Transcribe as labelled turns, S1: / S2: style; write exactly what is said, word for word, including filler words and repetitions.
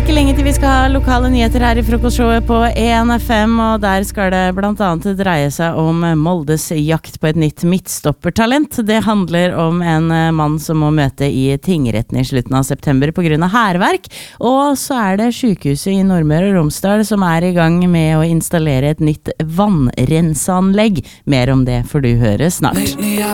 S1: ikke lenge til vi skal ha lokale nyheter her i frokostshowet på en F M, og der skal det blant annet dreie seg om Moldes jakt på et nytt midtstoppertalent. Det handler om en mann som må møte i tingretten i slutten av september på grunn av hærverk, og så er det sykehuset i Nordmøre og Romsdal som er i gang med å installere et nytt vannrenseanlegg. Mer om det får du høre snart.